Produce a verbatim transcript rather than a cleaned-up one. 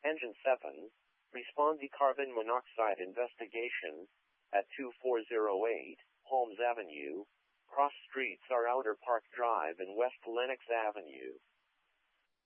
Engine seven, respond to carbon monoxide investigation at two four zero eight Holmes Avenue. Cross streets are Outer Park Drive and West Lenox Avenue.